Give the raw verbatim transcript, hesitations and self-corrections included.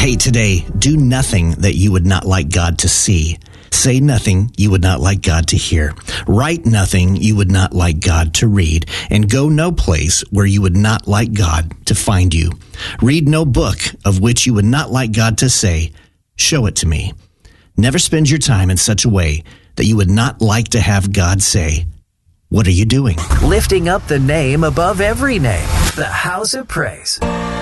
Hey, today, do nothing that you would not like God to see. Say nothing you would not like God to hear. Write nothing you would not like God to read. And go no place where you would not like God to find you. Read no book of which you would not like God to say, "Show it to me." Never spend your time in such a way that you would not like to have God say, "What are you doing?" Lifting up the name above every name. The House of Praise.